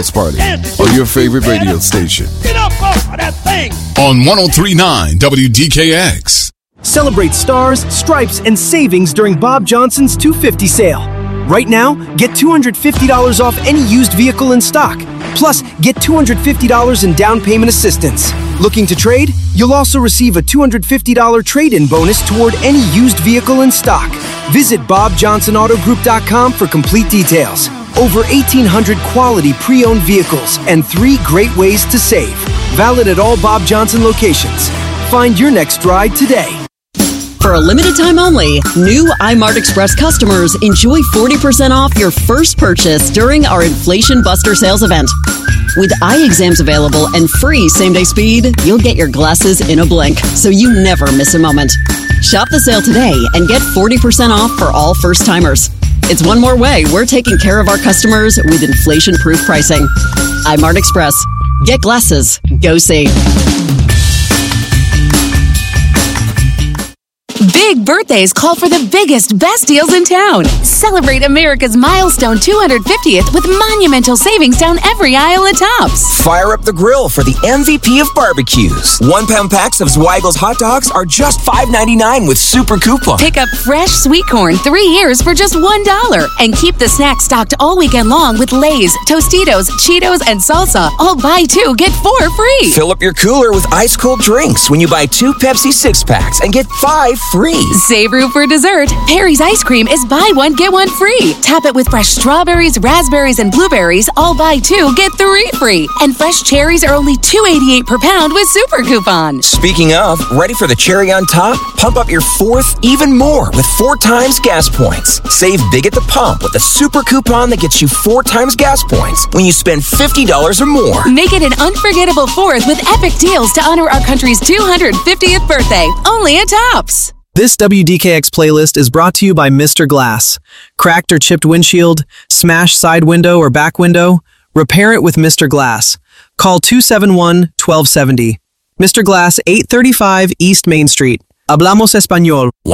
Party on your favorite radio station. Get up off of that thing! On 103.9 WDKX. Celebrate stars, stripes, and savings during Bob Johnson's 250 sale. Right now, get $250 off any used vehicle in stock. Plus, get $250 in down payment assistance. Looking to trade? You'll also receive a $250 trade-in bonus toward any used vehicle in stock. Visit BobJohnsonAutoGroup.com for complete details. Over 1,800 quality pre-owned vehicles and 3 great ways to save. Valid at all Bob Johnson locations. Find your next ride today. For a limited time only, new iMart Express customers enjoy 40% off your first purchase during our Inflation Buster sales event. With eye exams available and free same-day speed, you'll get your glasses in a blink, so you never miss a moment. Shop the sale today and get 40% off for all first-timers. It's one more way we're taking care of our customers with inflation-proof pricing. iMart Express. Get glasses. Go see. Big birthdays call for the biggest, best deals in town. Celebrate America's milestone 250th with monumental savings down every aisle at Tops. Fire up the grill for the MVP of barbecues. 1-pound packs of Zweigel's hot dogs are just $5.99 with Super Coupon. Pick up fresh sweet corn 3 years for just $1. And keep the snacks stocked all weekend long with Lay's, Tostitos, Cheetos, and salsa. All buy 2, get 4 free. Fill up your cooler with ice-cold drinks when you buy 2 Pepsi 6-packs and get 5 free. Save room for dessert. Perry's ice cream is buy 1, get 1 free. Top it with fresh strawberries, raspberries, and blueberries. All buy 2, get 3 free. And fresh cherries are only $2.88 per pound with Super Coupon. Speaking of, ready for the cherry on top? Pump up your 4th even more with 4 times gas points. Save big at the pump with a Super Coupon that gets you 4 times gas points when you spend $50 or more. Make it an unforgettable 4th with epic deals to honor our country's 250th birthday. Only at Tops. This WDKX playlist is brought to you by Mr. Glass. Cracked or chipped windshield, smashed side window or back window? Repair it with Mr. Glass. Call 271-1270. Mr. Glass, 835 East Main Street. Hablamos Español.